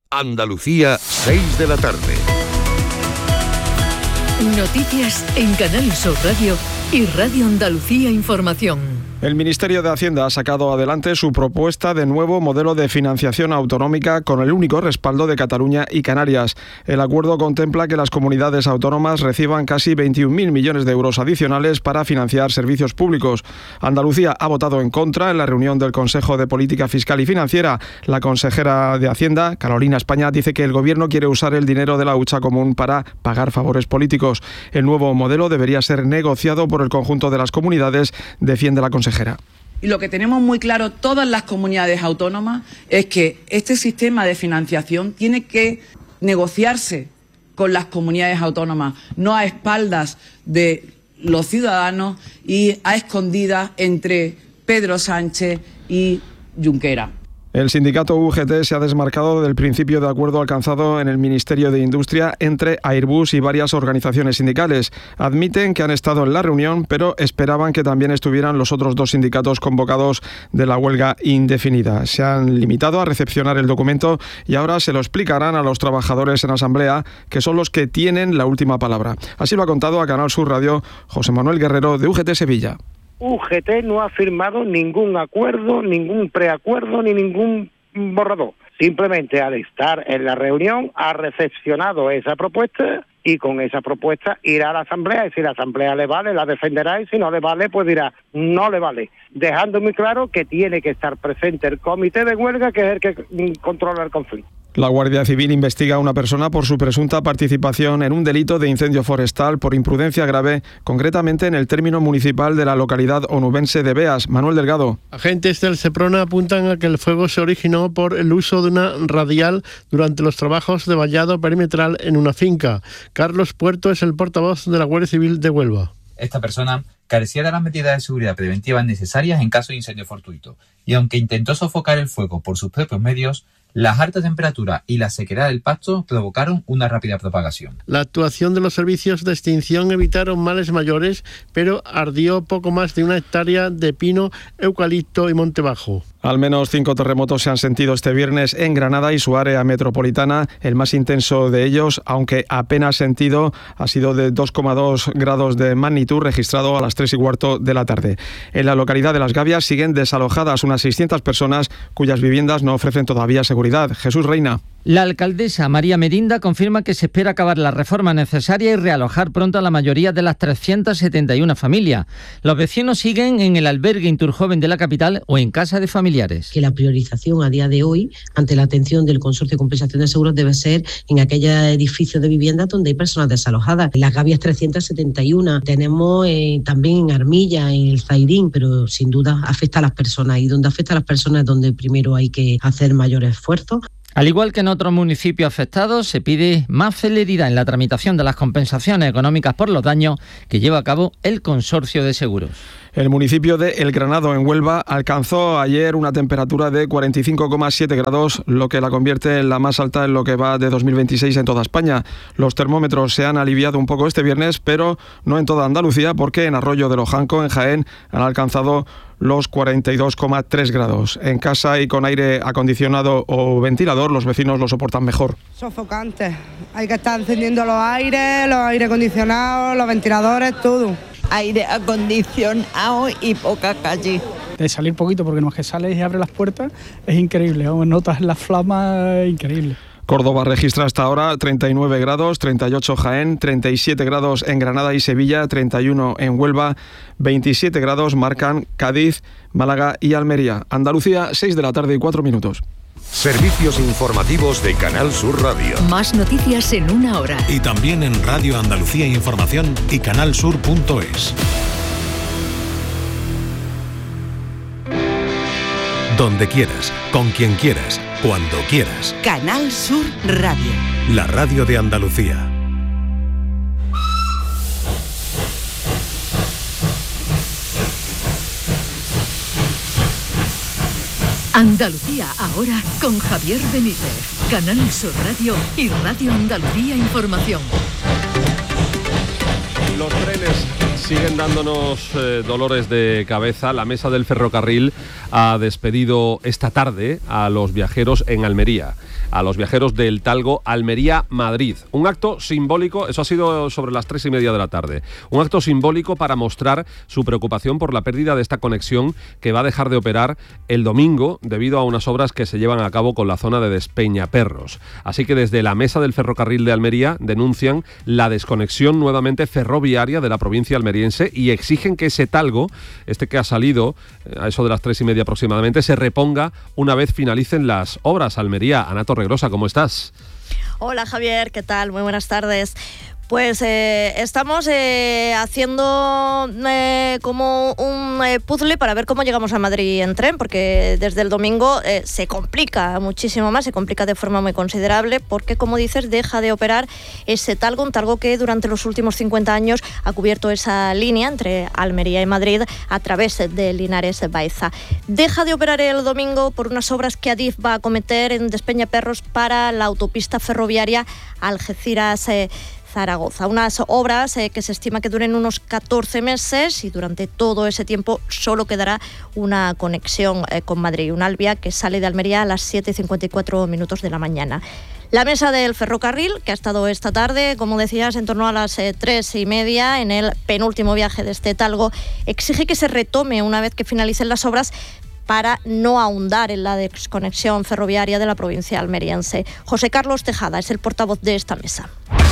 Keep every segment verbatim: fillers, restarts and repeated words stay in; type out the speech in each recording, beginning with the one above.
Andalucía, seis de la tarde. Noticias en Canal Sur Radio y Radio Andalucía Información. El Ministerio de Hacienda ha sacado adelante su propuesta de nuevo modelo de financiación autonómica con el único respaldo de Cataluña y Canarias. El acuerdo contempla que las comunidades autónomas reciban casi veintiún mil millones de euros adicionales para financiar servicios públicos. Andalucía ha votado en contra en la reunión del Consejo de Política Fiscal y Financiera. La consejera de Hacienda, Carolina España, dice que el Gobierno quiere usar el dinero de la hucha común para pagar favores políticos. El nuevo modelo debería ser negociado por el conjunto de las comunidades, defiende la consejera. Y lo que tenemos muy claro todas las comunidades autónomas es que este sistema de financiación tiene que negociarse con las comunidades autónomas, no a espaldas de los ciudadanos y a escondidas entre Pedro Sánchez y Junqueras. El sindicato U G T se ha desmarcado del principio de acuerdo alcanzado en el Ministerio de Industria entre Airbus y varias organizaciones sindicales. Admiten que han estado en la reunión, pero esperaban que también estuvieran los otros dos sindicatos convocados de la huelga indefinida. Se han limitado a recepcionar el documento y ahora se lo explicarán a los trabajadores en asamblea, que son los que tienen la última palabra. Así lo ha contado a Canal Sur Radio José Manuel Guerrero, de U G T Sevilla. U G T no ha firmado ningún acuerdo, ningún preacuerdo, ni ningún borrador. Simplemente al estar en la reunión ha recepcionado esa propuesta y con esa propuesta irá a la asamblea, y si la asamblea le vale, la defenderá, y si no le vale, pues dirá, no le vale. Dejando muy claro que tiene que estar presente el comité de huelga, que es el que controla el conflicto. La Guardia Civil investiga a una persona por su presunta participación en un delito de incendio forestal por imprudencia grave, concretamente en el término municipal de la localidad onubense de Beas. Manuel Delgado. Agentes del Seprona apuntan a que el fuego se originó por el uso de una radial durante los trabajos de vallado perimetral en una finca. Carlos Puerto es el portavoz de la Guardia Civil de Huelva. Esta persona carecía de las medidas de seguridad preventivas necesarias en caso de incendio fortuito, y aunque intentó sofocar el fuego por sus propios medios, las altas temperaturas y la sequedad del pasto provocaron una rápida propagación. La actuación de los servicios de extinción evitaron males mayores, pero ardió poco más de una hectárea de pino, eucalipto y monte bajo. Al menos cinco terremotos se han sentido este viernes en Granada y su área metropolitana. El más intenso de ellos, aunque apenas sentido, ha sido de dos coma dos grados de magnitud, registrado a las tres y cuarto de la tarde. En la localidad de Las Gavias siguen desalojadas unas seiscientas personas cuyas viviendas no ofrecen todavía seguridad. Jesús Reina. La alcaldesa María Medinda confirma que se espera acabar la reforma necesaria y realojar pronto a la mayoría de las trescientas setenta y una familias. Los vecinos siguen en el albergue Inturjoven de la capital o en casa de familiares. Que la priorización a día de hoy, ante la atención del Consorcio de Compensación de Seguros, debe ser en aquellos edificios de vivienda donde hay personas desalojadas. En Las Gavias trescientas setenta y una, tenemos eh, también en Armilla, en el Zairín, pero sin duda afecta a las personas, y donde afecta a las personas es donde primero hay que hacer mayores esfuerzos. Al igual que en otros municipios afectados, se pide más celeridad en la tramitación de las compensaciones económicas por los daños que lleva a cabo el Consorcio de Seguros. El municipio de El Granado, en Huelva, alcanzó ayer una temperatura de cuarenta y cinco coma siete grados, lo que la convierte en la más alta en lo que va de dos mil veintiséis en toda España. Los termómetros se han aliviado un poco este viernes, pero no en toda Andalucía, porque en Arroyo de Lojanco, en Jaén, han alcanzado los cuarenta y dos coma tres grados. En casa y con aire acondicionado o ventilador, los vecinos lo soportan mejor. Sofocante. Hay que estar encendiendo los aires, los aire acondicionados, los ventiladores, todo. Aire acondicionado y poca calle. De salir poquito, porque no es que sales y abres las puertas, es increíble, ¿no? Notas la flama, increíble. Córdoba registra hasta ahora treinta y nueve grados, treinta y ocho Jaén, treinta y siete grados en Granada y Sevilla, treinta y uno en Huelva, veintisiete grados marcan Cádiz, Málaga y Almería. Andalucía, seis de la tarde y cuatro minutos. Servicios informativos de Canal Sur Radio. Más noticias en una hora. Y también en Radio Andalucía Información y canalsur punto es. Donde quieras, con quien quieras, cuando quieras. Canal Sur Radio. La radio de Andalucía. Andalucía ahora con Javier Benítez, Canal Sur Radio y Radio Andalucía Información. Los trenes siguen dándonos eh, dolores de cabeza. La mesa del ferrocarril ha despedido esta tarde a los viajeros en Almería, a los viajeros del Talgo Almería-Madrid. Un acto simbólico, eso ha sido sobre las tres y media de la tarde, un acto simbólico para mostrar su preocupación por la pérdida de esta conexión que va a dejar de operar el domingo debido a unas obras que se llevan a cabo con la zona de Despeñaperros. Así que desde la mesa del ferrocarril de Almería denuncian la desconexión nuevamente ferroviaria de la provincia almeriense y exigen que ese Talgo, este que ha salido a eso de las tres y media aproximadamente, se reponga una vez finalicen las obras. Almería, Ana Torregrosa, ¿cómo estás? Hola Javier, ¿qué tal? Muy buenas tardes. Pues eh, estamos eh, haciendo eh, como un eh, puzzle para ver cómo llegamos a Madrid en tren, porque desde el domingo eh, se complica muchísimo más, se complica de forma muy considerable, porque como dices, deja de operar ese Talgo, un Talgo que durante los últimos cincuenta años ha cubierto esa línea entre Almería y Madrid a través de Linares Baeza. Deja de operar el domingo por unas obras que Adif va a acometer en Despeñaperros para la autopista ferroviaria Algeciras eh, Zaragoza. Unas obras eh, que se estima que duren unos catorce meses y durante todo ese tiempo solo quedará una conexión eh, con Madrid, una Alvia que sale de Almería a las siete y cincuenta y cuatro minutos de la mañana. La mesa del ferrocarril, que ha estado esta tarde, como decías, en torno a las eh, tres y media, en el penúltimo viaje de este Talgo, exige que se retome una vez que finalicen las obras para no ahondar en la desconexión ferroviaria de la provincia almeriense. José Carlos Tejada es el portavoz de esta mesa.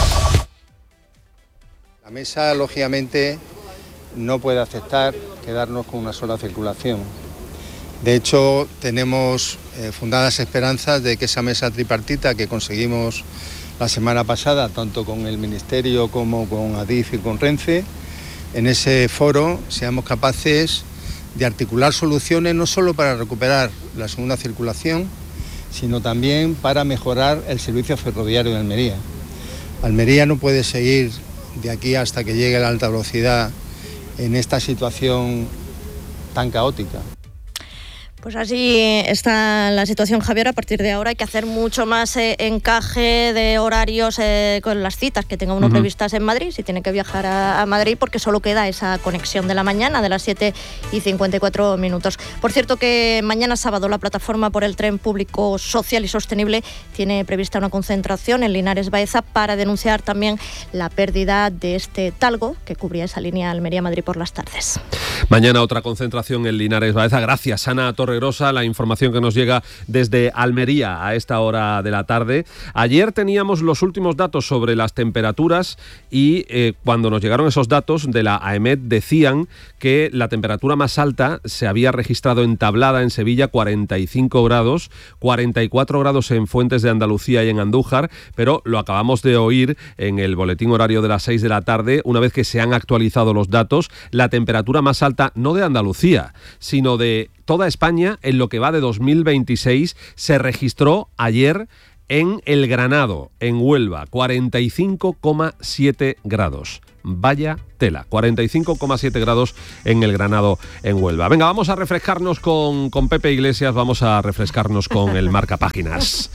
La mesa, lógicamente, no puede aceptar quedarnos con una sola circulación. De hecho, tenemos eh, fundadas esperanzas de que esa mesa tripartita que conseguimos la semana pasada, tanto con el Ministerio como con Adif y con Renfe, en ese foro seamos capaces de articular soluciones no solo para recuperar la segunda circulación, sino también para mejorar el servicio ferroviario de Almería. Almería no puede seguir de aquí hasta que llegue la alta velocidad en esta situación tan caótica. Pues así está la situación, Javier. A partir de ahora hay que hacer mucho más eh, encaje de horarios eh, con las citas que tenga uno uh-huh. previstas en Madrid, si tiene que viajar a, a Madrid, porque solo queda esa conexión de la mañana de las siete y cincuenta y cuatro minutos. Por cierto que mañana sábado la Plataforma por el Tren Público Social y Sostenible tiene prevista una concentración en Linares Baeza para denunciar también la pérdida de este Talgo que cubría esa línea Almería-Madrid por las tardes. Mañana otra concentración en Linares Baeza. Gracias, Ana Torregrosa, la información que nos llega desde Almería a esta hora de la tarde. Ayer teníamos los últimos datos sobre las temperaturas y eh, cuando nos llegaron esos datos de la AEMET decían que la temperatura más alta se había registrado en Tablada, en Sevilla, cuarenta y cinco grados, cuarenta y cuatro grados en Fuentes de Andalucía y en Andújar, pero lo acabamos de oír en el boletín horario de las seis de la tarde, una vez que se han actualizado los datos, la temperatura más alta no de Andalucía, sino de toda España en lo que va de dos mil veintiséis se registró ayer en El Granado, en Huelva, cuarenta y cinco coma siete grados. Vaya tela, cuarenta y cinco coma siete grados en El Granado, en Huelva. Venga, vamos a refrescarnos con, con Pepe Iglesias, vamos a refrescarnos con el Marcapáginas.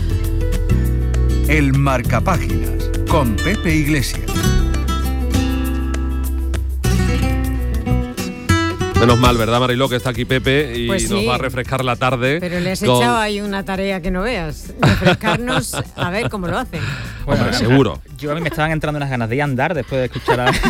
El Marcapáginas, con Pepe Iglesias. Menos mal, ¿verdad, Mariló, que está aquí Pepe y pues sí, nos va a refrescar la tarde? Pero le has con... echado ahí una tarea que no veas. Refrescarnos, a ver cómo lo hacen. Bueno, hombre, seguro. Yo a mí me estaban entrando unas ganas de andar después de escuchar a...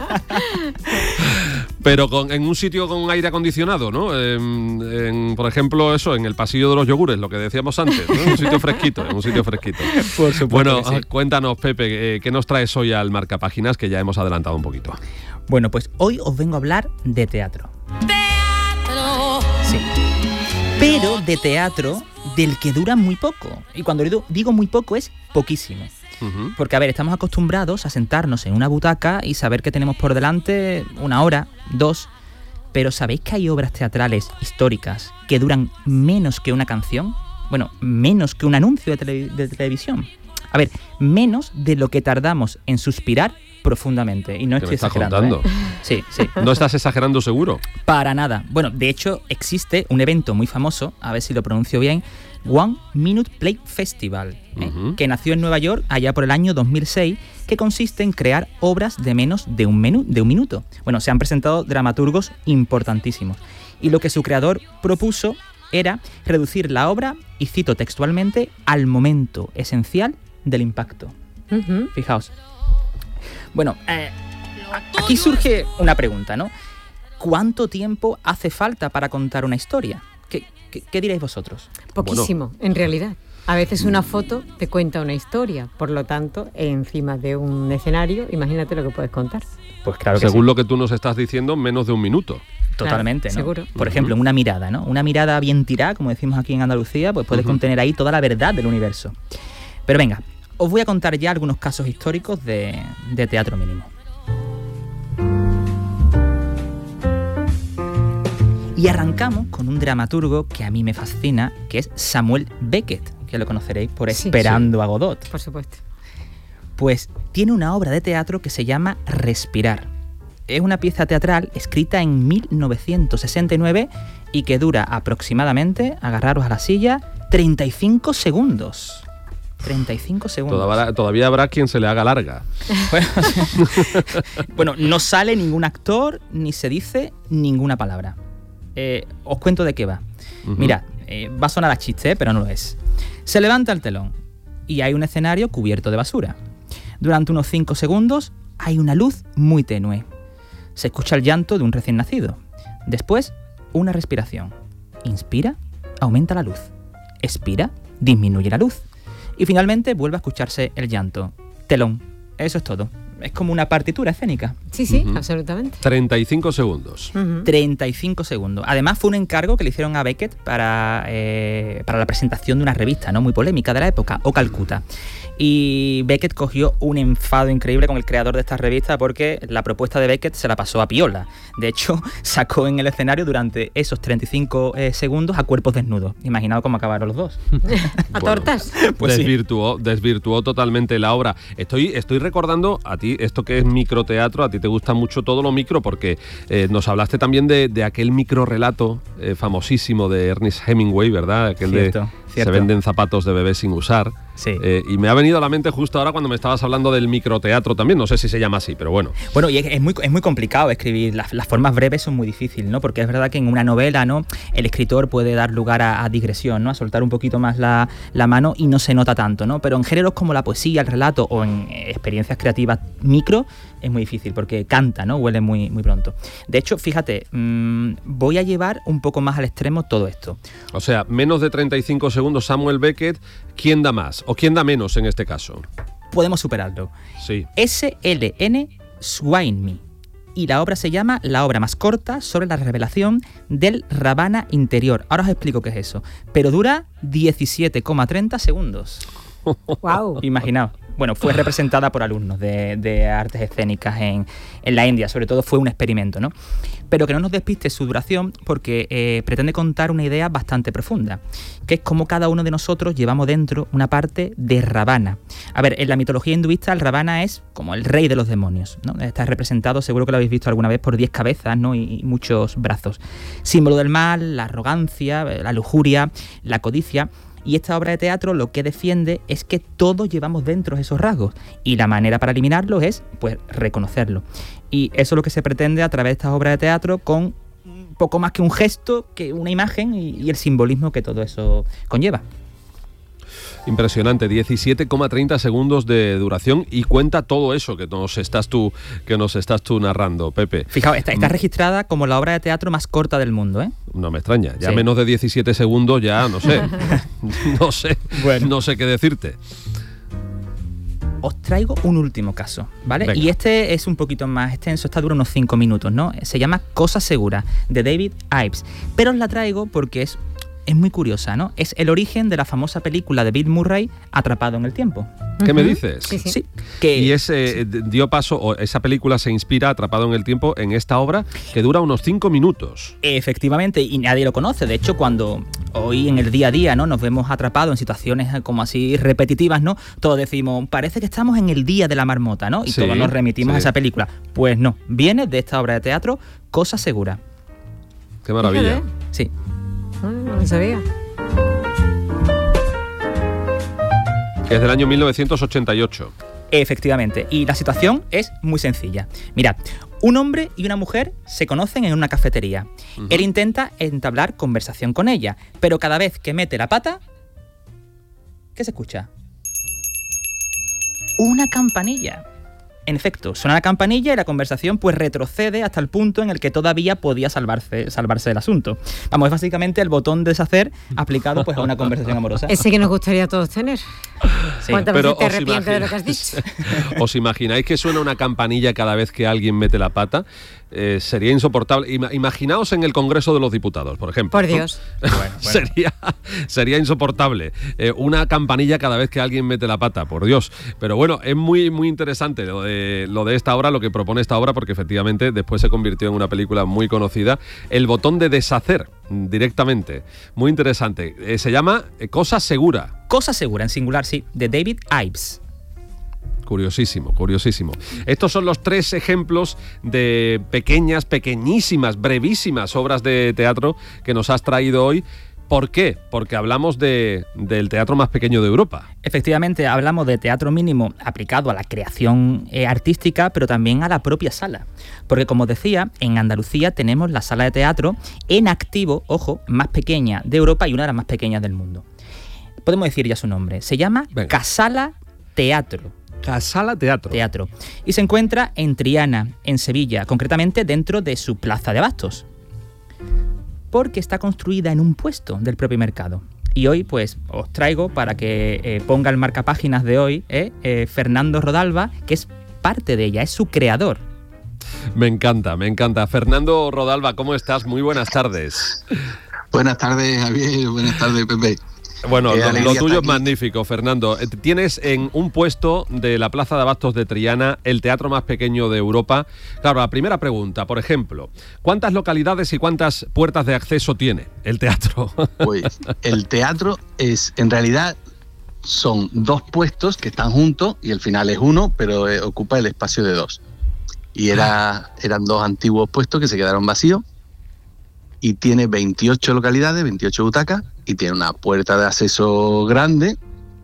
Pero con, en un sitio con aire acondicionado, ¿no? En, en, por ejemplo, eso, en el pasillo de los yogures, lo que decíamos antes, ¿no? En un sitio fresquito, en un sitio fresquito. Por supuesto. Bueno, sí. Cuéntanos, Pepe, ¿qué nos traes hoy al Marcapáginas, que ya hemos adelantado un poquito? Bueno, pues hoy os vengo a hablar de teatro. ¡Teatro! Sí. Pero de teatro del que dura muy poco. Y cuando digo muy poco es poquísimo. Uh-huh. Porque, a ver, estamos acostumbrados a sentarnos en una butaca y saber que tenemos por delante una hora, dos. Pero ¿sabéis que hay obras teatrales históricas que duran menos que una canción? Bueno, menos que un anuncio de, tele- de televisión. A ver, menos de lo que tardamos en suspirar profundamente. Y no estoy exagerando. ¿eh? Sí, sí. ¿No estás exagerando seguro? Para nada. Bueno, de hecho, existe un evento muy famoso, a ver si lo pronuncio bien, One Minute Play Festival, ¿eh? uh-huh. que nació en Nueva York allá por el año dos mil seis, que consiste en crear obras de menos de un, menú, de un minuto. Bueno, se han presentado dramaturgos importantísimos. Y lo que su creador propuso era reducir la obra, y cito textualmente, al momento esencial del impacto. Uh-huh. Fijaos. Bueno, eh, aquí surge una pregunta, ¿no? ¿Cuánto tiempo hace falta para contar una historia? ¿Qué, qué, qué diréis vosotros? Poquísimo, bueno. en realidad. A veces una foto te cuenta una historia, por lo tanto, encima de un escenario, imagínate lo que puedes contar. Pues claro que Según sí. lo que tú nos estás diciendo, menos de un minuto. Totalmente, claro, ¿no? Seguro. Por ejemplo, una mirada, ¿no? Una mirada bien tirada, como decimos aquí en Andalucía, pues puedes uh-huh. contener ahí toda la verdad del universo. Pero venga, os voy a contar ya algunos casos históricos de, de teatro mínimo. Y arrancamos con un dramaturgo que a mí me fascina, que es Samuel Beckett, que lo conoceréis por sí, Esperando sí. a Godot. Por supuesto. Pues tiene una obra de teatro que se llama Respirar. Es una pieza teatral escrita en mil novecientos sesenta y nueve y que dura aproximadamente, agarraros a la silla, treinta y cinco segundos. treinta y cinco segundos. Todavía, todavía habrá quien se le haga larga. Bueno, bueno, no sale ningún actor ni se dice ninguna palabra. Eh, os cuento de qué va. Uh-huh. Mirad, eh, va a sonar a chiste, ¿eh? Pero no lo es. Se levanta el telón y hay un escenario cubierto de basura. Durante unos cinco segundos hay una luz muy tenue. Se escucha el llanto de un recién nacido. Después, una respiración. Inspira, aumenta la luz. Expira, disminuye la luz. Y finalmente vuelve a escucharse el llanto. Telón. Eso es todo. Es como una partitura escénica. Sí, sí, uh-huh. absolutamente. treinta y cinco segundos. Uh-huh. treinta y cinco segundos. Además fue un encargo que le hicieron a Beckett para, eh, para la presentación de una revista, ¿no? Muy polémica de la época, O Calcuta. Y Beckett cogió un enfado increíble con el creador de esta revista porque la propuesta de Beckett se la pasó a piola. De hecho, sacó en el escenario durante esos treinta y cinco eh, segundos a cuerpos desnudos. Imaginaos cómo acabaron los dos. ¿A bueno, tortas? Pues desvirtuó, sí. desvirtuó totalmente la obra. Estoy, estoy recordando a ti, esto que es microteatro, a ti te gusta mucho todo lo micro porque eh, nos hablaste también de, de aquel microrelato eh, famosísimo de Ernest Hemingway, ¿verdad? Aquel Cierto. de Cierto. Se venden zapatos de bebé sin usar. Sí. Eh, y me ha venido a la mente justo ahora cuando me estabas hablando del microteatro también. No sé si se llama así, pero bueno. Bueno, y es, es, muy, es muy complicado escribir. Las, las formas breves son muy difíciles, ¿no? Porque es verdad que en una novela, ¿no? El escritor puede dar lugar a, a digresión, ¿no? A soltar un poquito más la, la mano y no se nota tanto, ¿no? Pero en géneros como la poesía, el relato o en experiencias creativas micro es muy difícil porque canta, ¿no? Huele muy, muy pronto. De hecho, fíjate, mmm, voy a llevar un poco más al extremo todo esto. O sea, menos de treinta y cinco segundos, Samuel Beckett, ¿quién da más? ¿O quién da menos en este caso? Podemos superarlo. Sí. S L N Swine Me. Y la obra se llama La obra más corta sobre la revelación del Ravana interior. Ahora os explico qué es eso. Pero dura diecisiete coma treinta segundos. Wow. Imaginaos. Bueno, fue representada por alumnos de, de artes escénicas en, en la India, sobre todo fue un experimento, ¿no? Pero que no nos despiste su duración porque eh, pretende contar una idea bastante profunda, que es cómo cada uno de nosotros llevamos dentro una parte de Ravana. A ver, en la mitología hinduista el Ravana es como el rey de los demonios, ¿no? Está representado, seguro que lo habéis visto alguna vez, por diez cabezas, ¿no? y, y muchos brazos. Símbolo del mal, la arrogancia, la lujuria, la codicia. Y esta obra de teatro lo que defiende es que todos llevamos dentro esos rasgos y la manera para eliminarlos es, pues, reconocerlo. Y eso es lo que se pretende a través de esta obra de teatro con un poco más que un gesto, que una imagen y, y el simbolismo que todo eso conlleva. Impresionante, diecisiete coma treinta segundos de duración y cuenta todo eso que nos estás tú, que nos estás tú narrando, Pepe. Fijaos, está, está registrada como la obra de teatro más corta del mundo, ¿eh? No me extraña, ya Sí. menos de diecisiete segundos ya, no sé, no sé, Bueno. no sé qué decirte. Os traigo un último caso, ¿vale? Venga. Y este es un poquito más extenso, esta dura unos cinco minutos, ¿no? Se llama Cosa Segura, de David Ives. Pero os la traigo porque es, es muy curiosa, ¿no? Es el origen de la famosa película de Bill Murray, Atrapado en el tiempo. ¿Qué me dices? Sí, sí. Sí, que, y ese sí. dio paso, o esa película se inspira, Atrapado en el tiempo, en esta obra que dura unos cinco minutos. Efectivamente, y nadie lo conoce. De hecho, cuando hoy en el día a día, ¿no? Nos vemos atrapados en situaciones como así repetitivas, ¿no? Todos decimos, parece que estamos en el día de la marmota, ¿no? Y Sí, todos nos remitimos sí. a esa película. Pues no, viene de esta obra de teatro, Cosa Segura. Qué maravilla. Sí. No, no lo sabía. que es del año mil novecientos ochenta y ocho. Efectivamente, y la situación es muy sencilla. Mirad, un hombre y una mujer se conocen en una cafetería. Uh-huh. Él intenta entablar conversación con ella, pero cada vez que mete la pata, ¿qué se escucha? Una campanilla. En efecto, suena la campanilla y la conversación pues retrocede hasta el punto en el que todavía podía salvarse, salvarse del asunto. Vamos, es básicamente el botón de deshacer aplicado pues a una conversación amorosa. Ese que nos gustaría a todos tener. Sí. ¿Cuántas Pero veces te arrepientes de lo que has dicho? ¿Os imagináis que suena una campanilla cada vez que alguien mete la pata? Eh, sería insoportable. Ima- imaginaos en el Congreso de los Diputados, por ejemplo. Por Dios. ¿no? Bueno, bueno. sería, sería insoportable. Eh, una campanilla cada vez que alguien mete la pata, por Dios. Pero bueno, es muy, muy interesante lo de, lo de esta obra, lo que propone esta obra, porque efectivamente después se convirtió en una película muy conocida. El botón de deshacer directamente. Muy interesante. Eh, se llama eh, Cosa Segura. Cosa Segura, en singular, sí, de David Ives. Curiosísimo, curiosísimo. Estos son los tres ejemplos de pequeñas, pequeñísimas, brevísimas obras de teatro que nos has traído hoy. ¿Por qué? Porque hablamos de, del teatro más pequeño de Europa. Efectivamente, hablamos de teatro mínimo aplicado a la creación eh, artística, pero también a la propia sala. Porque, como decía, en Andalucía tenemos la sala de teatro en activo, ojo, más pequeña de Europa y una de las más pequeñas del mundo. Podemos decir ya su nombre. Se llama Venga. Casala Teatro. Casala Teatro. Teatro. Y se encuentra en Triana, en Sevilla, concretamente dentro de su plaza de abastos. Porque está construida en un puesto del propio mercado. Y hoy, pues, os traigo para que eh, ponga el marcapáginas de hoy, eh, eh, Fernando Rodalba, que es parte de ella, es su creador. Me encanta, me encanta. Fernando Rodalba, ¿cómo estás? Muy buenas tardes. Buenas tardes, Javier. Buenas tardes, Pepe. Bueno, eh, lo, lo tuyo es magnífico, Fernando. Tienes en un puesto de la Plaza de Abastos de Triana el teatro más pequeño de Europa. Claro, la primera pregunta, por ejemplo, ¿cuántas localidades y cuántas puertas de acceso tiene el teatro? Pues el teatro es, en realidad, son dos puestos que están juntos y el final es uno, pero eh, ocupa el espacio de dos. Y era, eran dos antiguos puestos que se quedaron vacíos. Y tiene veintiocho localidades, veintiocho butacas, y tiene una puerta de acceso grande,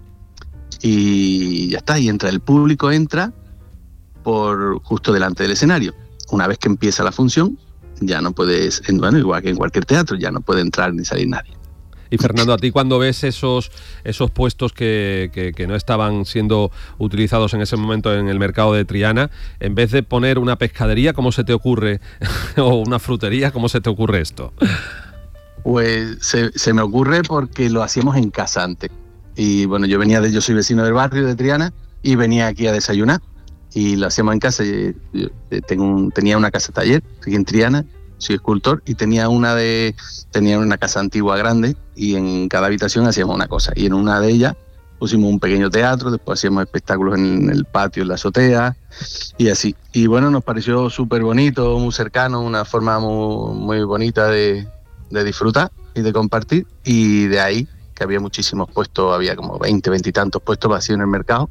y ya está, y entra el público, entra por justo delante del escenario. Una vez que empieza la función, ya no puedes, bueno, igual que en cualquier teatro, ya no puede entrar ni salir nadie. Y Fernando, a ti cuando ves esos, esos puestos que, que, que no estaban siendo utilizados en ese momento en el mercado de Triana, en vez de poner una pescadería, ¿cómo se te ocurre? O una frutería, ¿cómo se te ocurre esto? Pues se, se me ocurre porque lo hacíamos en casa antes. Y bueno, yo venía de, yo soy vecino del barrio de Triana y venía aquí a desayunar. Y lo hacíamos en casa. Yo, yo tengo un, tenía una casa taller aquí en Triana. Soy escultor y tenía una de tenía una casa antigua grande y en cada habitación hacíamos una cosa. Y en una de ellas pusimos un pequeño teatro, después hacíamos espectáculos en el patio, en la azotea y así. Y bueno, nos pareció súper bonito, muy cercano, una forma muy, muy bonita de, de disfrutar y de compartir. Y de ahí, que había muchísimos puestos, había como veinte, veinte y tantos puestos vacíos en el mercado.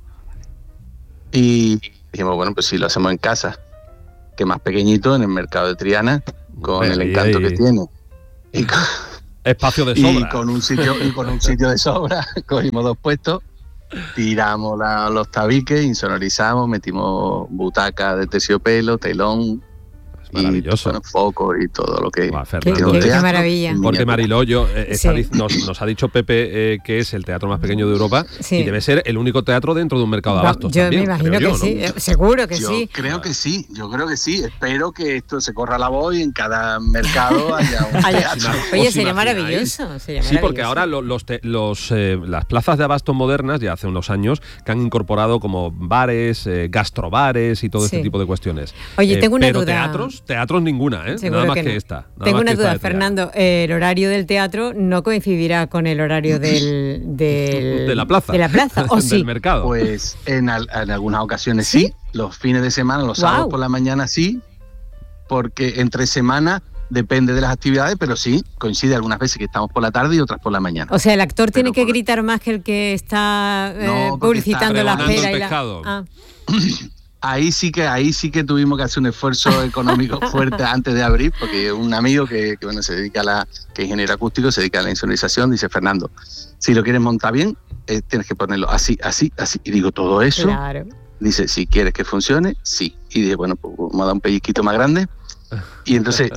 Y dijimos, bueno, pues si lo hacemos en casa, que más pequeñito, en el mercado de Triana, con ahí, el encanto ahí. que tiene. Y con, espacio de sobra. Y con un sitio, y con un sitio de sobra, cogimos dos puestos, tiramos la, los tabiques, insonorizamos, metimos butaca de terciopelo, telón, maravilloso. Y bueno, focos y todo lo que... Buah, Fernando, qué, qué, qué maravilla. Porque Mariló, yo, eh, sí. está, nos, nos ha dicho Pepe eh, que es el teatro más pequeño de Europa sí. y debe ser el único teatro dentro de un mercado de abastos. Yo también, me imagino que yo, sí, ¿no? seguro que yo sí. creo que sí, yo creo que sí. Espero que esto se corra la voz y en cada mercado haya un teatro. Oye, sería maravilloso, sería Sí, porque ahora los, los, los eh, las plazas de abastos modernas, ya hace unos años, que han incorporado como bares, eh, gastrobares y todo sí. este tipo de cuestiones. Oye, tengo una pero duda. Pero teatros, teatros ninguna. ¿Eh? Nada más que, no. que esta. Nada Tengo más una que duda, Fernando. Eh, el horario del teatro no coincidirá con el horario del, del de la plaza. De la plaza, ¿o sí? Del mercado. Pues en, al, en algunas ocasiones sí. sí. Los fines de semana, los wow. sábados por la mañana sí. Porque entre semana depende de las actividades, pero sí coincide algunas veces que estamos por la tarde y otras por la mañana. O sea, el actor pero tiene que gritar más que el que está eh, no, publicitando está la pera y la. Ah. Ahí sí que ahí sí que tuvimos que hacer un esfuerzo económico fuerte antes de abrir, porque un amigo que, que bueno se dedica a la que es ingeniero acústico, se dedica a la insonorización, dice Fernando, si lo quieres montar bien, eh, tienes que ponerlo así, así, así. Y digo, todo eso. Claro. Dice, si quieres que funcione, sí. Y dije, bueno, pues vamos a dar un pellizquito más grande. Y entonces,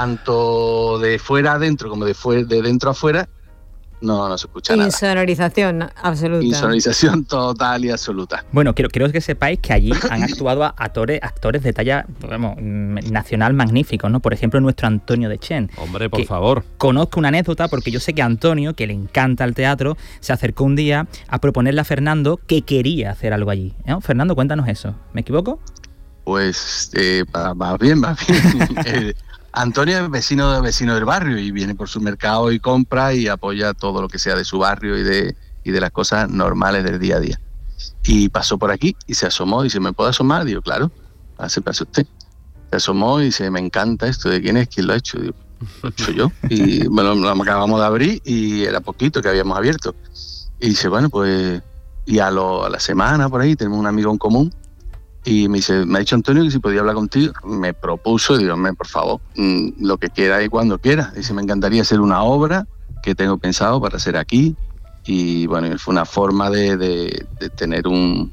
tanto de fuera adentro como de, fuera, de dentro afuera, no, no se escucha nada. Insonorización absoluta. Insonorización total y absoluta. Bueno, quiero, quiero que sepáis que allí han actuado a actores, actores de talla, vamos, nacional magníficos, ¿no? Por ejemplo, nuestro Antonio de Chen. Hombre, por favor. Conozco una anécdota porque yo sé que Antonio, que le encanta el teatro, se acercó un día a proponerle a Fernando que quería hacer algo allí, ¿no? Fernando, cuéntanos eso. ¿Me equivoco? Pues eh, va, va bien, va bien. eh, Antonio es vecino, vecino del barrio y viene por su mercado y compra y apoya todo lo que sea de su barrio y de, y de las cosas normales del día a día. Y pasó por aquí y se asomó y dice, ¿me puedo asomar? Digo, claro, hace pase usted. Se asomó y dice, me encanta esto, ¿de quién es? ¿Quién lo ha hecho? Digo, lo he hecho yo. Y bueno, lo acabamos de abrir y era poquito que habíamos abierto. Y dice, bueno, pues, y a, lo, a la semana por ahí tenemos un amigo en común. Y me dice, me ha dicho Antonio que si podía hablar contigo. Me propuso, digo, por favor, mmm, lo que quiera y cuando quiera. Dice, me encantaría hacer una obra que tengo pensado para hacer aquí. Y bueno, fue una forma de, de, de tener un...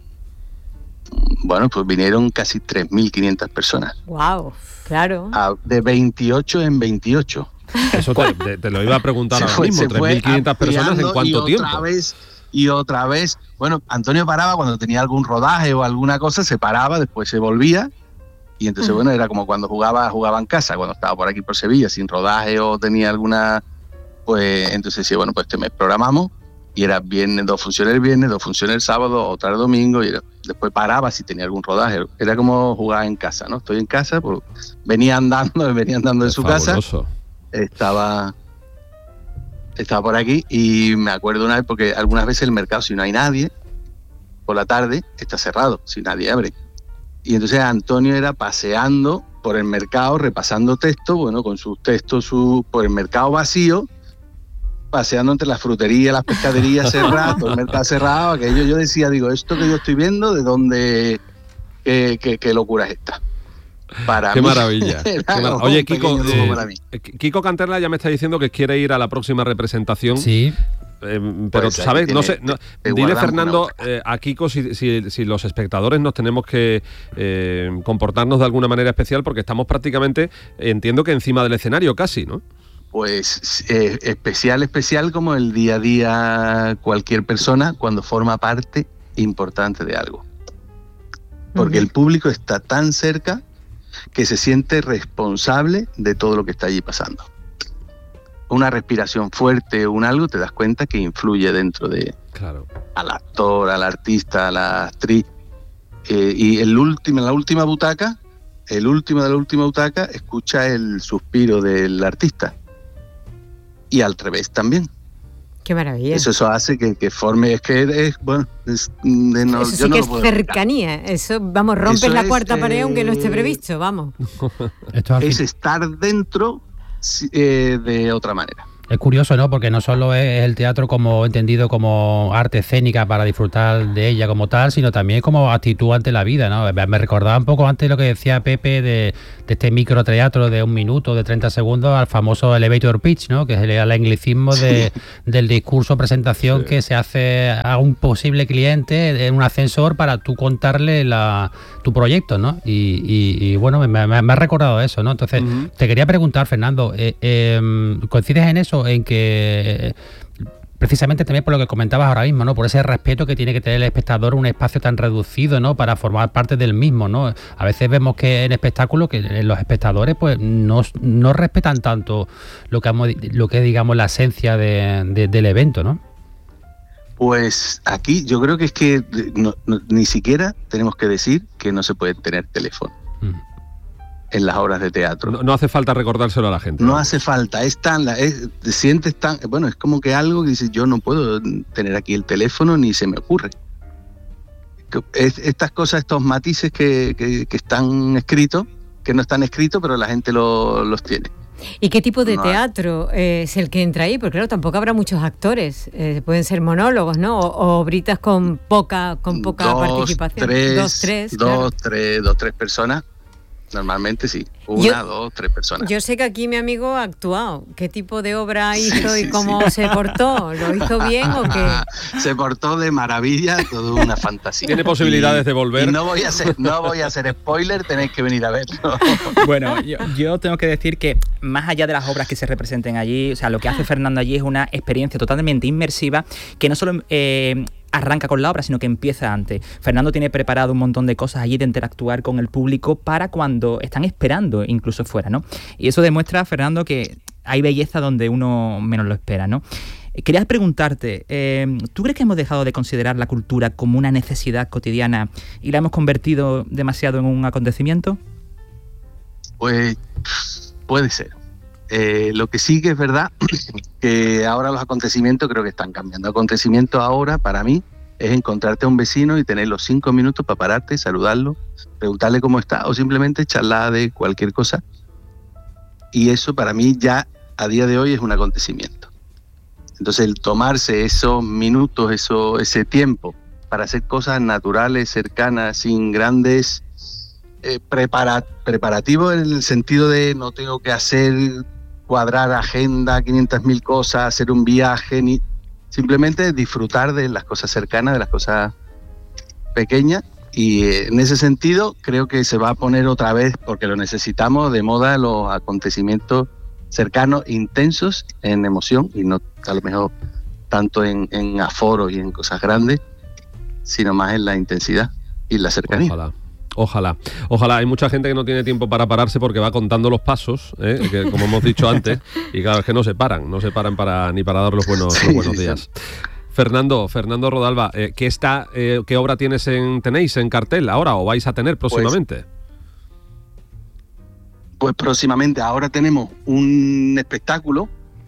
Bueno, pues vinieron casi tres mil quinientas personas. Wow, claro. A, de veintiocho en veintiocho. Eso te, te, te lo iba a preguntar se ahora fue, mismo, tres mil quinientas personas ¿en cuánto y tiempo? Otra vez, y otra vez, bueno, Antonio paraba cuando tenía algún rodaje o alguna cosa, se paraba, después se volvía, y entonces, uh-huh. bueno, era como cuando jugaba, jugaba en casa, cuando estaba por aquí por Sevilla, sin rodaje o tenía alguna, pues entonces sí, bueno, pues este mes programamos, y era viernes, dos funciones el viernes, dos funciones el sábado, otra el domingo, y era, después paraba si tenía algún rodaje, era como jugar en casa, ¿no? Estoy en casa, pues venía andando, venía andando en su fabuloso. casa, estaba... Estaba por aquí y me acuerdo una vez, porque algunas veces el mercado, si no hay nadie, por la tarde está cerrado, si nadie abre. Y entonces Antonio era paseando por el mercado, repasando textos, bueno, con sus textos su, por el mercado vacío, paseando entre las fruterías, las pescaderías cerradas, todo el mercado cerrado, aquello yo decía, digo, esto que yo estoy viendo, ¿de dónde, qué, qué, qué locura es esta? Para qué mí, maravilla. Qué mar... Oye, Kiko, eh, Kiko Canterla ya me está diciendo que quiere ir a la próxima representación. Sí. Eh, pero, pues ¿sabes? Tiene, no sé. No, dile, Fernando, eh, a Kiko si, si, si los espectadores nos tenemos que eh, comportarnos de alguna manera especial, porque estamos prácticamente, entiendo que encima del escenario casi, ¿no? Pues eh, especial, especial como el día a día cualquier persona cuando forma parte importante de algo. Porque uh-huh. el público está tan cerca que se siente responsable de todo lo que está allí pasando. Una respiración fuerte o un algo, te das cuenta que influye dentro de claro. al actor, al artista, a la actriz. Eh, y el último, en la última butaca, el último de la última butaca, escucha el suspiro del artista. Y al revés también. Qué maravilla. Eso, eso hace que, que forme, es que es, bueno, es, de no, eso sí yo no que lo es puedo cercanía, explicar. Eso, vamos, rompes eso la cuarta es, pared eh, aunque no esté previsto, vamos. Esto es, es estar dentro eh, de otra manera. Es curioso, ¿no? Porque no solo es el teatro como entendido como arte escénica para disfrutar de ella como tal, sino también como actitud ante la vida, ¿no? Me recordaba un poco antes lo que decía Pepe de, de este microteatro de un minuto, de treinta segundos, al famoso elevator pitch, ¿no? Que es el, el anglicismo de, del discurso presentación sí. que se hace a un posible cliente en un ascensor para tú contarle la, tu proyecto, ¿no? Y, y, y bueno, me, me, me ha recordado eso, ¿no? Entonces, uh-huh. te quería preguntar, Fernando, eh, eh, ¿coincides en eso? En que precisamente también por lo que comentabas ahora mismo, ¿no? Por ese respeto que tiene que tener el espectador un espacio tan reducido, ¿no? Para formar parte del mismo, ¿no? A veces vemos que en espectáculos que los espectadores pues no, no respetan tanto lo que, lo que es, digamos, la esencia de, de, del evento, ¿no? Pues aquí yo creo que es que no, no, ni siquiera tenemos que decir que no se puede tener teléfono. Mm. En las obras de teatro. No, no hace falta recordárselo a la gente. No, ¿no? hace falta, es tan, es, te sientes tan, bueno, es como que algo que dices, yo no puedo tener aquí el teléfono ni se me ocurre. Es, estas cosas, estos matices que, que, que están escritos, que no están escritos, pero la gente lo, los tiene. ¿Y qué tipo de no. teatro es el que entra ahí? Porque claro, tampoco habrá muchos actores, eh, pueden ser monólogos, ¿no? O, o obritas con poca, con poca dos, participación. Tres, dos, tres, dos, claro. tres, dos, tres personas. Normalmente sí, una, yo, dos, tres personas. Yo sé que aquí mi amigo ha actuado. ¿Qué tipo de obra hizo sí, y sí, cómo sí. se portó? ¿Lo hizo bien o qué? Se portó de maravilla, todo una fantasía. ¿Tiene posibilidades y, de volver? Y no voy a hacer, no voy a hacer spoiler, tenéis que venir a verlo. Bueno, yo, yo tengo que decir que más allá de las obras que se representen allí, o sea, lo que hace Fernando allí es una experiencia totalmente inmersiva que no solo... Eh, arranca con la obra, sino que empieza antes. Fernando tiene preparado un montón de cosas allí de interactuar con el público para cuando están esperando, incluso fuera, ¿no? Y eso demuestra, Fernando, que hay belleza donde uno menos lo espera, ¿no? Quería preguntarte, eh, ¿tú crees que hemos dejado de considerar la cultura como una necesidad cotidiana y la hemos convertido demasiado en un acontecimiento? Pues puede ser. Eh, lo que sí que es verdad que ahora los acontecimientos creo que están cambiando. Acontecimientos ahora para mí es encontrarte a un vecino y tener los cinco minutos para pararte, saludarlo, preguntarle cómo está o simplemente charlar de cualquier cosa. Y eso para mí ya a día de hoy es un acontecimiento. Entonces el tomarse esos minutos, eso, ese tiempo para hacer cosas naturales, cercanas, sin grandes eh, prepara, preparativos en el sentido de no tengo que hacer... cuadrar agenda, quinientas mil cosas, hacer un viaje, ni simplemente disfrutar de las cosas cercanas, de las cosas pequeñas. Y en ese sentido creo que se va a poner otra vez, porque lo necesitamos, de moda los acontecimientos cercanos, intensos en emoción, y no a lo mejor tanto en, en aforo y en cosas grandes, sino más en la intensidad y la cercanía. Ojalá. Ojalá, ojalá. Hay mucha gente que no tiene tiempo para pararse porque va contando los pasos, ¿eh? Que, como hemos dicho antes, y claro, es que no se paran, no se paran para ni para dar los buenos, sí, los buenos días. Sí. Fernando, Fernando Rodalba, eh, ¿qué está, eh, qué obra tienes en, tenéis en cartel ahora o vais a tener próximamente? Pues, pues próximamente, ahora tenemos un espectáculo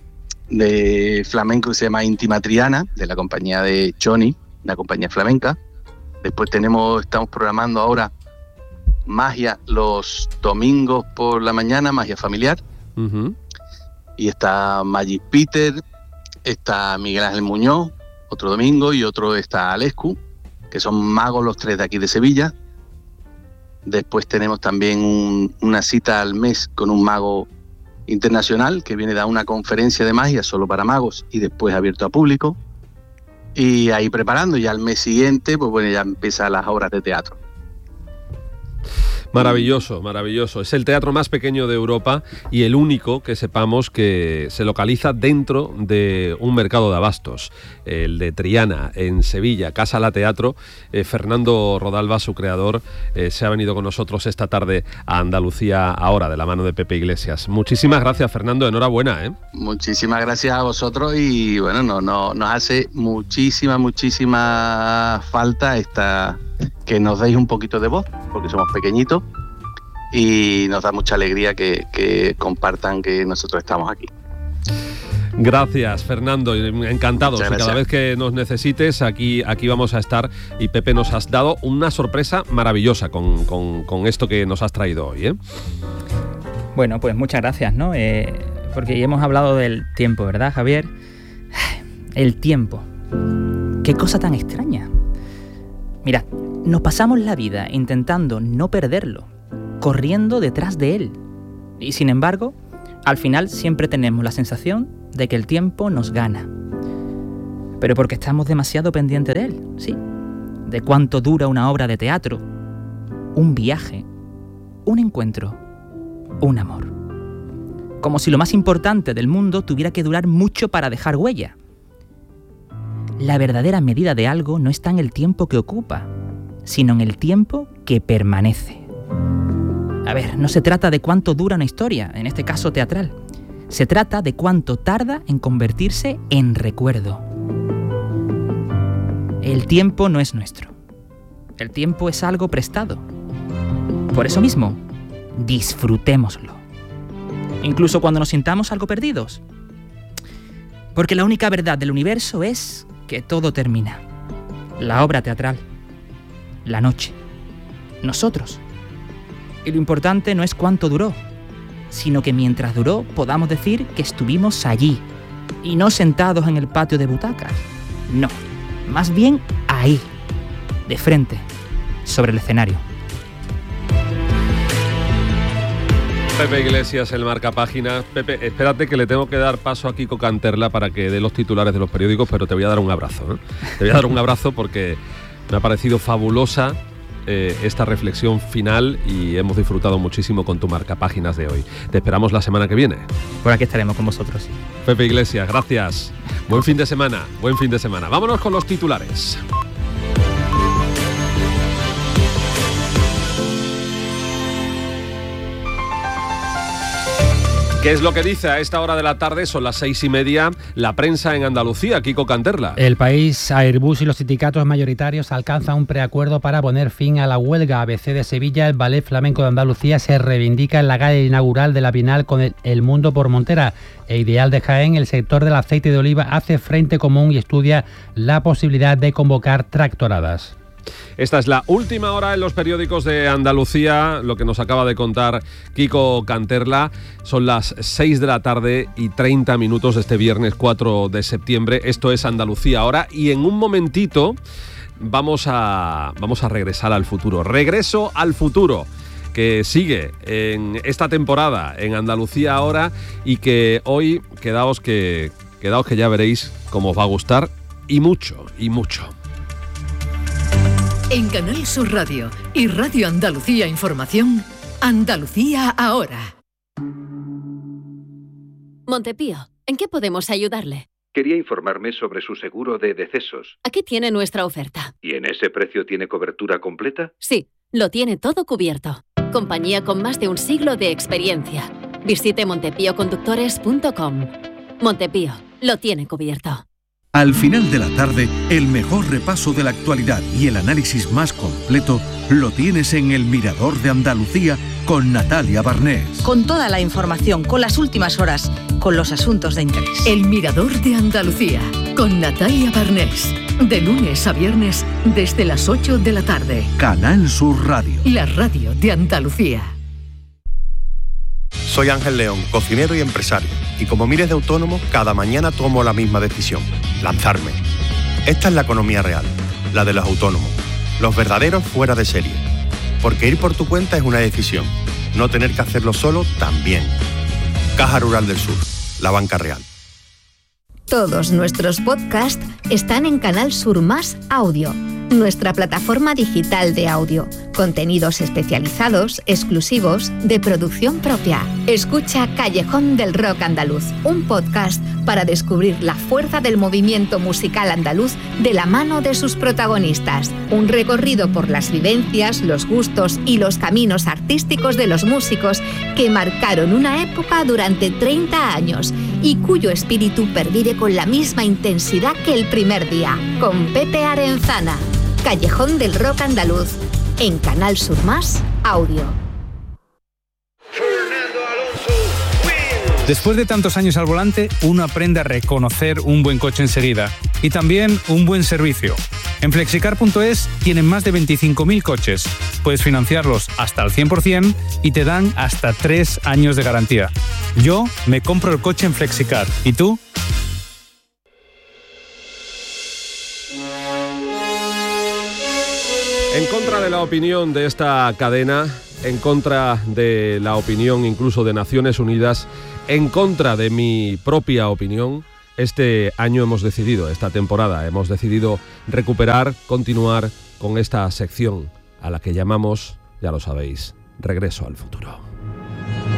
de flamenco que se llama Íntima Triana, de la compañía de Johnny, la compañía flamenca. Después tenemos, estamos programando ahora magia los domingos por la mañana, magia familiar. Uh-huh. Y está Magic Peter, está Miguel Ángel Muñoz, otro domingo, y otro está Alescu, que son magos los tres de aquí de Sevilla. Después tenemos también un, una cita al mes con un mago internacional que viene a dar una conferencia de magia solo para magos y después abierto a público. Y ahí preparando, ya al mes siguiente, pues bueno, ya empiezan las obras de teatro. Maravilloso, maravilloso. Es el teatro más pequeño de Europa y el único que sepamos que se localiza dentro de un mercado de abastos, el de Triana, en Sevilla, Casa La Teatro. Eh, Fernando Rodalba, su creador, eh, se ha venido con nosotros esta tarde a Andalucía ahora, de la mano de Pepe Iglesias. Muchísimas gracias, Fernando, enhorabuena, ¿eh? Muchísimas gracias a vosotros y bueno, no, no, nos hace muchísima, muchísima falta esta... que nos deis un poquito de voz, porque somos pequeñitos y nos da mucha alegría que, que compartan que nosotros estamos aquí. Gracias, Fernando, encantados. Y cada vez que nos necesites, aquí, aquí vamos a estar. Y Pepe, nos has dado una sorpresa maravillosa con, con, con esto que nos has traído hoy, ¿eh? Bueno, pues muchas gracias, ¿no? Eh, porque ya hemos hablado del tiempo, ¿verdad, Javier? El tiempo. Qué cosa tan extraña. Mirad, nos pasamos la vida intentando no perderlo, corriendo detrás de él. Y sin embargo, al final siempre tenemos la sensación de que el tiempo nos gana. Pero porque estamos demasiado pendientes de él, sí. De cuánto dura una obra de teatro, un viaje, un encuentro, un amor. Como si lo más importante del mundo tuviera que durar mucho para dejar huella. La verdadera medida de algo no está en el tiempo que ocupa, sino en el tiempo que permanece. A ver, no se trata de cuánto dura una historia, en este caso teatral. Se trata de cuánto tarda en convertirse en recuerdo. El tiempo no es nuestro. El tiempo es algo prestado. Por eso mismo, disfrutémoslo. Incluso cuando nos sintamos algo perdidos. Porque la única verdad del universo es que todo termina. La obra teatral, la noche, nosotros. Y lo importante no es cuánto duró, sino que mientras duró podamos decir que estuvimos allí, y no sentados en el patio de butacas. No, más bien ahí, de frente, sobre el escenario. Pepe Iglesias, el marcapáginas. Pepe, espérate que le tengo que dar paso a Kiko Canterla para que dé los titulares de los periódicos, pero te voy a dar un abrazo, ¿eh? Te voy a dar un abrazo porque me ha parecido fabulosa eh, esta reflexión final y hemos disfrutado muchísimo con tu marcapáginas de hoy. Te esperamos la semana que viene. Por aquí estaremos con vosotros. Pepe Iglesias, gracias. Buen fin de semana, buen fin de semana. Vámonos con los titulares. ¿Qué es lo que dice a esta hora de la tarde? Son las seis y media. La prensa en Andalucía. Kiko Canterla. El País, Airbus y los sindicatos mayoritarios alcanzan un preacuerdo para poner fin a la huelga. A B C de Sevilla, el Ballet Flamenco de Andalucía se reivindica en la gala inaugural de la Bienal con el, el Mundo por Montera. E Ideal de Jaén, el sector del aceite de oliva hace frente común y estudia la posibilidad de convocar tractoradas. Esta es la última hora en los periódicos de Andalucía, lo que nos acaba de contar Kiko Canterla. Son las seis de la tarde y treinta minutos de este viernes cuatro de septiembre. Esto es Andalucía ahora y en un momentito vamos a, vamos a regresar al futuro. Regreso al futuro, que sigue en esta temporada en Andalucía ahora y que hoy, quedaos que, quedaos que ya veréis cómo os va a gustar y mucho, y mucho. En Canal Sur Radio y Radio Andalucía Información, Andalucía ahora. Montepío, ¿en qué podemos ayudarle? Quería informarme sobre su seguro de decesos. Aquí tiene nuestra oferta. ¿Y en ese precio tiene cobertura completa? Sí, lo tiene todo cubierto. Compañía con más de un siglo de experiencia. Visite montepío conductores punto com. Montepío, lo tiene cubierto. Al final de la tarde, el mejor repaso de la actualidad y el análisis más completo lo tienes en El Mirador de Andalucía con Natalia Barnés. Con toda la información, con las últimas horas, con los asuntos de interés. El Mirador de Andalucía con Natalia Barnés. De lunes a viernes desde las ocho de la tarde. Canal Sur Radio. La radio de Andalucía. Soy Ángel León, cocinero y empresario, y como miles de autónomos, cada mañana tomo la misma decisión, lanzarme. Esta es la economía real, la de los autónomos, los verdaderos fuera de serie. Porque ir por tu cuenta es una decisión, no tener que hacerlo solo también. Caja Rural del Sur, la banca real. Todos nuestros podcasts están en Canal Sur Más Audio, nuestra plataforma digital de audio. Contenidos especializados, exclusivos, de producción propia. Escucha Callejón del Rock Andaluz, un podcast para descubrir la fuerza del movimiento musical andaluz de la mano de sus protagonistas. Un recorrido por las vivencias, los gustos y los caminos artísticos de los músicos que marcaron una época durante treinta años y cuyo espíritu pervive con la misma intensidad que el primer día. Con Pepe Arenzana. Callejón del Rock Andaluz, en Canal Sur Más Audio. Después de tantos años al volante, uno aprende a reconocer un buen coche enseguida y también un buen servicio. En flexicar punto es tienen más de veinticinco mil coches. Puedes financiarlos hasta el cien por ciento y te dan hasta tres años de garantía. Yo me compro el coche en Flexicar. ¿Y tú? En contra de la opinión de esta cadena, en contra de la opinión incluso de Naciones Unidas, en contra de mi propia opinión, este año hemos decidido, esta temporada, hemos decidido recuperar, continuar con esta sección a la que llamamos, ya lo sabéis, Regreso al Futuro.